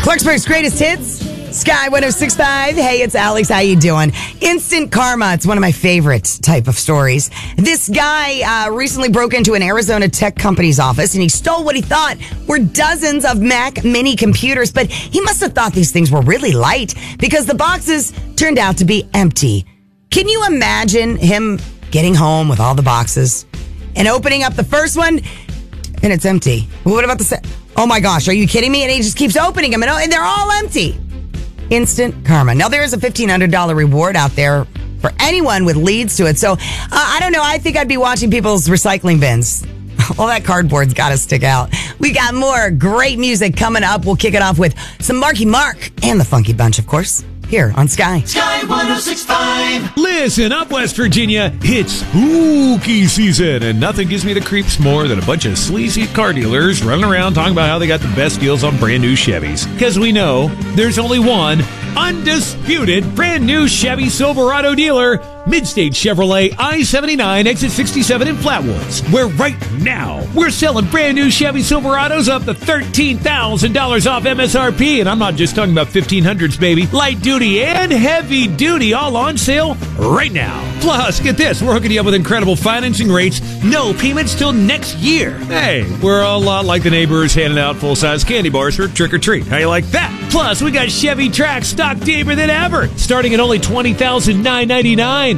Clarksburg's greatest hits, Sky 106.5. Hey, it's Alex. How you doing? Instant karma. It's one of my favorite type of stories. This guy recently broke into an Arizona tech company's office and he stole what he thought were dozens of Mac Mini computers, but he must have thought these things were really light because the boxes turned out to be empty. Can you imagine him getting home with all the boxes and opening up the first one and it's empty? Well, what about the oh my gosh, are you kidding me? And he just keeps opening them and they're all empty. Instant karma. Now, there is a $1,500 reward out there for anyone with leads to it. So, I don't know. I think I'd be watching people's recycling bins. All that cardboard's got to stick out. We got more great music coming up. We'll kick it off with some Marky Mark and the Funky Bunch, of course, here on Sky. Sky 106.5. Listen up, West Virginia. It's spooky season, and nothing gives me the creeps more than a bunch of sleazy car dealers running around talking about how they got the best deals on brand new Chevys. Because we know there's only one undisputed brand new Chevy Silverado dealer, Midstate Chevrolet I-79 exit 67 in Flatwoods, where right now we're selling brand new Chevy Silverados up to $13,000 off MSRP, and I'm not just talking about 1500s, baby. Light duty and heavy duty all on sale right now. Plus, get this, we're hooking you up with incredible financing rates, no payments till next year. Hey, we're a lot like the neighbors handing out full-size candy bars for trick-or-treat. How you like that? Plus, we got Chevy Trax stock deeper than ever, starting at only $20,999.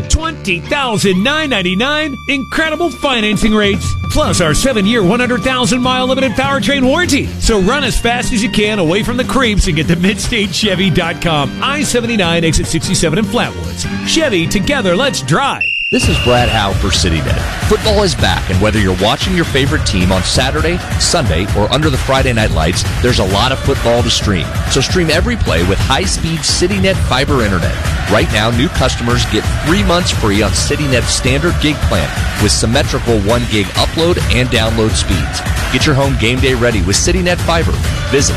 $20,999. Incredible financing rates. Plus our 7-year, 100,000-mile limited powertrain warranty. So run as fast as you can away from the creeps and get to MidstateChevy.com. I-79 exit 67 in Flatwoods. Chevy, together, let's drive. This is Brad Howe for CityNet. Football is back, and whether you're watching your favorite team on Saturday, Sunday, or under the Friday night lights, there's a lot of football to stream. So stream every play with high-speed CityNet fiber internet. Right now, new customers get 3 months free on CityNet's standard gig plan with symmetrical 1 gig upload and download speeds. Get your home game day ready with CityNet Fiber. Visit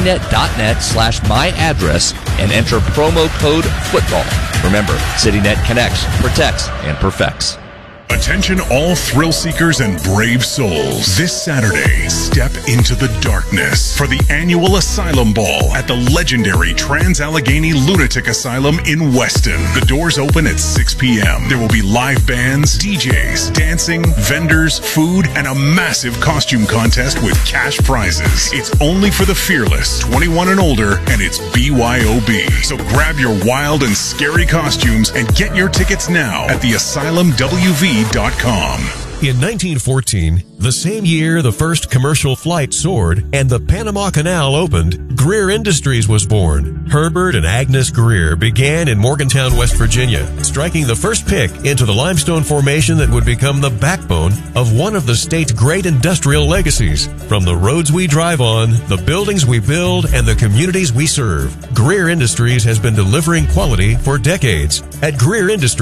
citynet.net/myaddress and enter promo code FOOTBALL. Remember, CityNet connects, protects, and perfects. Attention all thrill seekers and brave souls. This Saturday, step into the darkness for the annual Asylum Ball at the legendary Trans-Allegheny Lunatic Asylum in Weston. The doors open at 6 p.m. There will be live bands, DJs, dancing, vendors, food, and a massive costume contest with cash prizes. It's only for the fearless, 21 and older, and it's BYOB. So grab your wild and scary costumes and get your tickets now at theasylumwv.com. In 1914, the same year the first commercial flight soared and the Panama Canal opened, Greer Industries was born. Herbert and Agnes Greer began in Morgantown, West Virginia, striking the first pick into the limestone formation that would become the backbone of one of the state's great industrial legacies. From the roads we drive on, the buildings we build, and the communities we serve, Greer Industries has been delivering quality for decades. At Greer Industries,